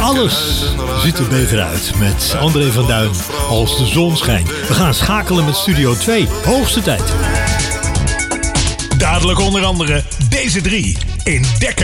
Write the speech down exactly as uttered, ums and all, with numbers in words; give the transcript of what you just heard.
Alles ziet er beter uit met André van Duin als de zon schijnt. We gaan schakelen met Studio twee. Hoogste tijd. Dadelijk onder andere deze drie in Dekker.